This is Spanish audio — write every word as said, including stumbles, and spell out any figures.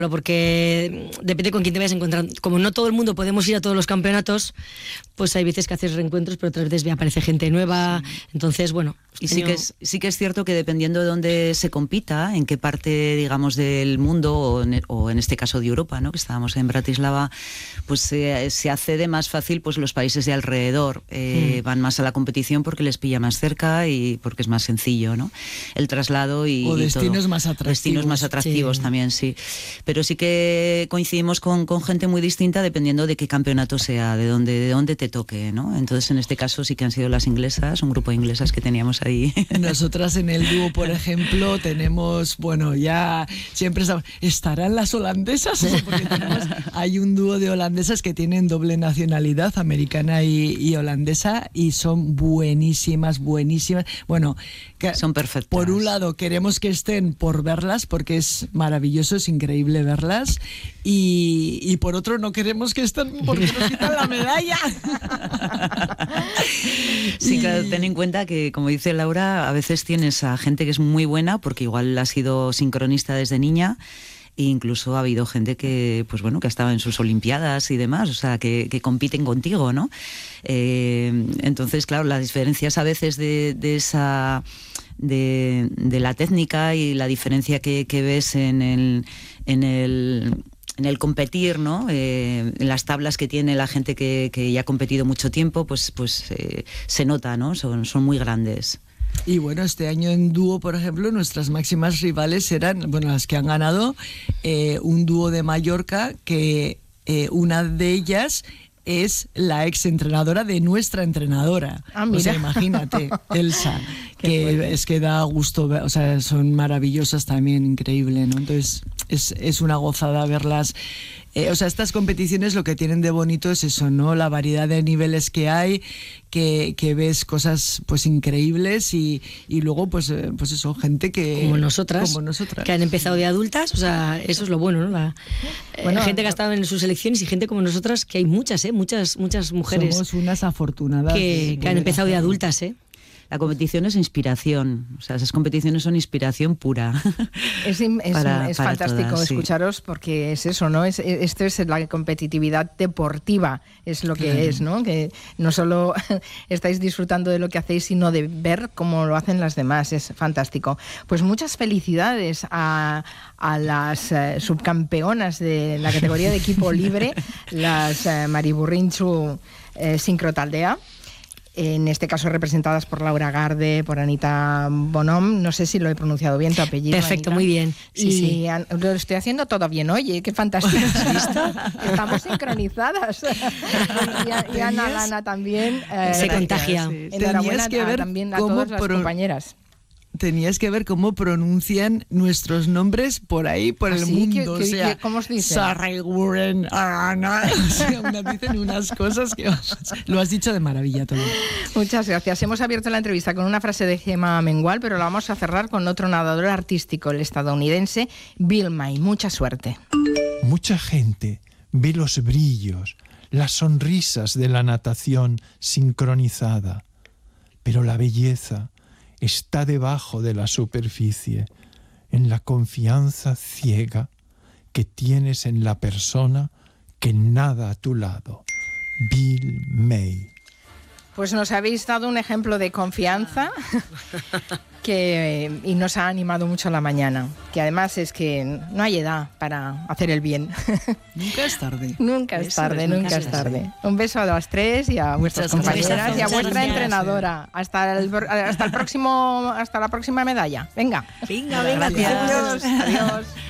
porque depende con quién te vayas a encontrar. Como no todo el mundo podemos ir a todos los campeonatos, pues hay veces que haces reencuentros, pero otras veces aparece gente nueva. Sí. Entonces, bueno. Y sí que, es, sí que es cierto que dependiendo de dónde se compita, en qué parte, digamos, del mundo, o en, o en este caso de Europa, ¿no?, que estábamos en Bratislava, pues eh, se accede más fácil, pues los países de alrededor eh, mm. van más a la competición porque les pilla más cerca y porque es más sencillo, ¿no?, el traslado y o y destinos todo. más atractivos. Destinos más atractivos sí. también, sí. Pero sí que coincidimos con, con gente muy distinta dependiendo de qué campeonato sea, de dónde, de dónde te toque, ¿no? Entonces, en este caso sí que han sido las inglesas, un grupo de inglesas que teníamos ahí. Nosotras en el dúo, por ejemplo, tenemos, bueno, ya siempre estamos, ¿estarán las holandesas? Porque tenemos, hay un dúo de holandesas que tienen doble nacionalidad, americana y, y holandesa, y son buenísimas, buenísimas. Bueno, que, son perfectas. Por un lado, queremos que estén por verlas, porque es maravilloso, es increíble verlas, y, y por otro, no queremos que estén porque nos quitan la medalla. Sí, claro, ten en cuenta que, como dice Laura, a veces tienes a gente que es muy buena, porque igual ha sido sincronista desde niña, e incluso ha habido gente que, pues bueno, que ha estado en sus olimpiadas y demás, o sea, que, que compiten contigo, ¿no? Eh, entonces, claro, las diferencias a veces de, de esa... De, de la técnica y la diferencia que, que ves en el... En el en el competir, ¿no? Eh, en las tablas que tiene la gente que, que ya ha competido mucho tiempo, pues, pues eh, se nota, ¿no? Son, son muy grandes. Y bueno, este año en dúo, por ejemplo, nuestras máximas rivales eran, bueno, las que han ganado, eh, un dúo de Mallorca que eh, una de ellas es la ex entrenadora de nuestra entrenadora. Ah, mira. O sea, imagínate, Elsa, que es que da gusto, o sea, son maravillosas también, increíble, ¿no? Entonces, es, es una gozada verlas. Eh, o sea, estas competiciones lo que tienen de bonito es eso, ¿no? La variedad de niveles que hay, que, que ves cosas pues increíbles y, y luego pues, eh, pues eso, gente que... Como nosotras, como nosotras, que han empezado de adultas, o sea, eso es lo bueno, ¿no? La, bueno, eh, gente que ha estado en sus selecciones y gente como nosotras, que hay muchas, ¿eh? Muchas, muchas mujeres. Somos unas afortunadas. Que, que han empezado de adultas, ¿eh? La competición es inspiración, o sea, esas competiciones son inspiración pura. Es, es, para, es para fantástico todas, escucharos sí. Porque es eso, ¿no? Es, esto es la competitividad deportiva, es lo que claro. es, ¿no? Que no solo estáis disfrutando de lo que hacéis, sino de ver cómo lo hacen las demás, es fantástico. Pues muchas felicidades a, a las uh, subcampeonas de la categoría de equipo libre, las uh, Mariburrintxu eh, Sincrotaldea. En este caso representadas por Laura Garde, por Anita Bonom, no sé si lo he pronunciado bien tu apellido. Perfecto, Anita. Muy bien. Sí, y sí. An- lo estoy haciendo todo bien, oye, qué fantástico. ¿Has visto? Estamos sincronizadas. y, y Ana Lana también. Eh, Se contagia. Sí. Enhorabuena que ver también a todas las pro- compañeras. Tenías que ver cómo pronuncian nuestros nombres por ahí, por el ¿Ah, sí? mundo. ¿Qué, qué, o sea, ¿Cómo os dicen? Sarreguren, Ana. O sea, unas dicen unas cosas que lo has dicho de maravilla todo. Muchas gracias. Hemos abierto la entrevista con una frase de Gemma Mengual, pero la vamos a cerrar con otro nadador artístico, el estadounidense Bill May. Mucha suerte. Mucha gente ve los brillos, las sonrisas de la natación sincronizada, pero la belleza está debajo de la superficie, en la confianza ciega que tienes en la persona que nada a tu lado. Bill May. Pues nos habéis dado un ejemplo de confianza que, y nos ha animado mucho la mañana, que además es que no hay edad para hacer el bien. Nunca es tarde. Nunca es tarde, Eso, nunca es tarde. Un beso a las tres y a vuestras muchas compañeras gracias. y a vuestra Muchas entrenadora. Hasta el, hasta el próximo, hasta la próxima medalla. Venga. Venga, venga. Adiós. Adiós.